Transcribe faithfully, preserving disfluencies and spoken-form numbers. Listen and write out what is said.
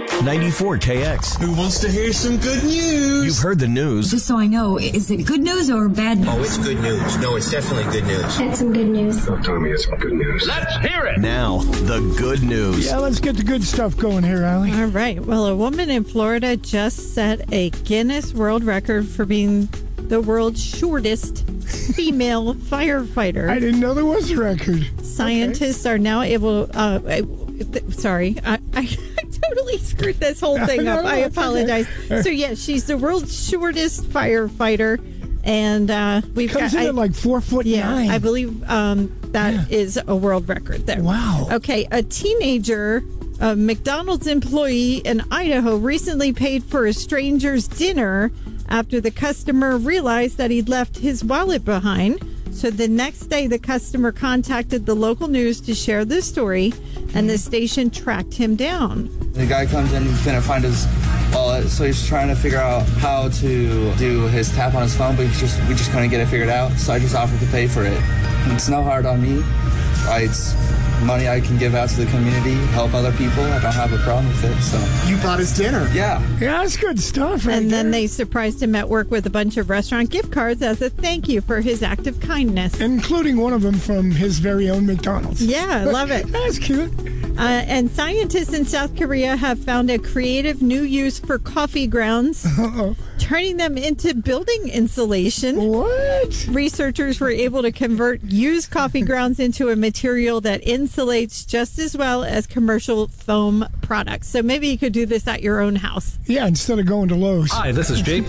ninety-four K X. Who wants to hear some good news? You've heard the news. Just so I know, is it good news or bad news? Oh, it's good news. No, it's definitely good news. That's some good news. Don't tell me it's some good news. Let's hear it. Now, the good news. Yeah, let's get the good stuff going here, Allie. All right. Well, a woman in Florida just set a Guinness World Record for being the world's shortest female firefighter. I didn't know there was a record. Scientists okay. are now able... Uh, I, sorry. I, I totally screwed this whole thing no, up. I apologize. Okay. So, yeah, she's the world's shortest firefighter. And uh, we've Comes got... in I, at like four foot yeah, nine. I believe um, that yeah. is a world record there. Wow. Okay, a teenager... A McDonald's employee in Idaho recently paid for a stranger's dinner after the customer realized that he'd left his wallet behind. So the next day, the customer contacted the local news to share the story, and the station tracked him down. The guy comes in, he couldn't find his wallet, so he's trying to figure out how to do his tap on his phone, but he just we just couldn't get it figured out, so I just offered to pay for it. It's no hard on me. It's money I can give out to the community, help other people. I don't have a problem with it. So you bought his dinner. Yeah. Yeah, that's good stuff right And then there. they surprised him at work with a bunch of restaurant gift cards as a thank you for his act of kindness. Including one of them from his very own McDonald's. Yeah, I love it. That's cute. Uh, and scientists in South Korea have found a creative new use for coffee grounds, Uh-oh. turning them into building insulation. What? Researchers were able to convert used coffee grounds into a material that insulates just as well as commercial foam products. So maybe you could do this at your own house. Yeah, instead of going to Lowe's. Hi, this is Jay